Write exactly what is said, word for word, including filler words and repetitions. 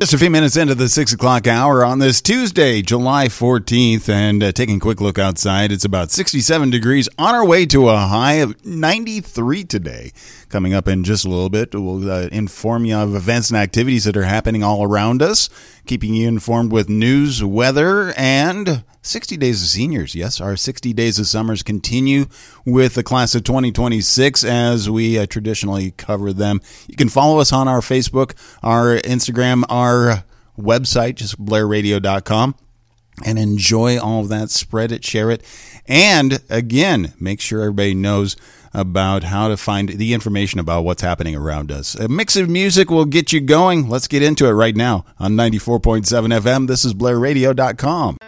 Just a few minutes into the six o'clock hour on this Tuesday, July fourteenth, and uh, taking a quick look outside, it's about sixty-seven degrees, on our way to a high of ninety-three today. Coming up in just a little bit, we'll uh, inform you of events and activities that are happening all around us, keeping you informed with news, weather, and sixty days of seniors. Yes, our sixty days of summers continue with the class of twenty twenty-six as we uh, traditionally cover them. You can follow us on our Facebook, our Instagram, our website, just blair radio dot com, and enjoy all of that. Spread it, share it, and again, make sure everybody knows about how to find the information about what's happening around us. A mix of music will get you going. Let's get into it right now on ninety-four point seven F M. This is blair radio dot com.